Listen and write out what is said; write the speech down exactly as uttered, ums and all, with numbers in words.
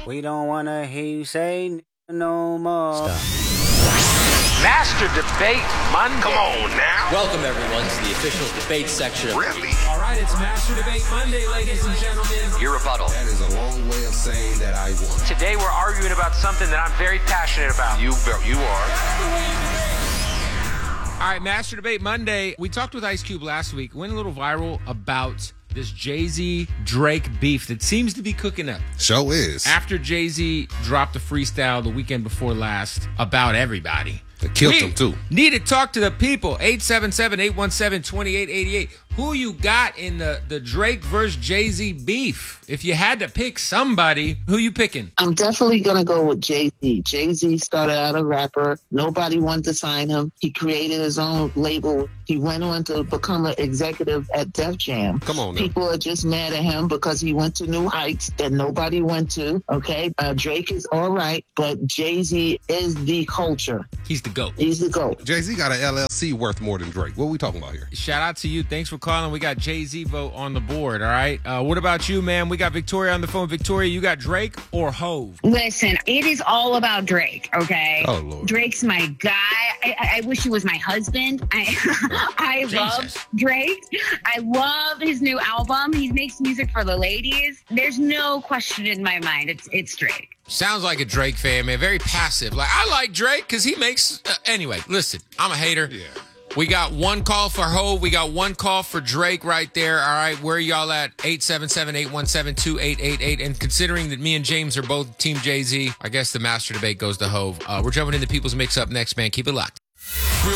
We don't want to hear you say n- no more. Stop. Master Debate Monday. Come on now. Welcome, everyone, to the official debate section of... Really? All right, it's Master Debate Monday, ladies and gentlemen. Your rebuttal. That is a long way of saying that I won. Today we're arguing about something that I'm very passionate about. You, you are. All right, Master Debate Monday. We talked with Ice Cube last week. Went a little viral about this Jay-Z Drake beef that seems to be cooking up. Show is. After Jay-Z dropped a freestyle the weekend before last about everybody. It killed we him, too. Need to talk to the people. eight seven seven, eight one seven, two eight eight eight. Who you got in the, the Drake versus Jay-Z beef? If you had to pick somebody, who you picking? I'm definitely going to go with Jay-Z. Jay-Z started out a rapper. Nobody wanted to sign him. He created his own label. He went on to become an executive at Def Jam. Come on now. People are just mad at him because he went to new heights that nobody went to. Okay, uh, Drake is all right, but Jay-Z is the culture. He's the GOAT. He's the GOAT. Jay-Z got an L L C worth more than Drake. What are we talking about here? Shout out to you. Thanks for calling. We got Jay-Z vote on the board, all right? Uh, what about you, man? We got Victoria on the phone. Victoria, you got Drake or Hove? Listen, it is all about Drake, okay? Oh, Lord. Drake's my guy. I, I, I wish he was my husband. I I love Drake. I love his new album. He makes music for the ladies. There's no question in my mind. It's it's Drake. Sounds like a Drake fan, man. Very passive. Like, I like Drake because he makes... Uh, anyway, listen, I'm a hater. Yeah. We got one call for Hove. We got one call for Drake right there. All right, where y'all at? eight seven seven, eight one seven, two eight eight eight. And considering that me and James are both Team Jay-Z, I guess the master debate goes to Hove. Uh, we're jumping into People's Mix up next, man. Keep it locked.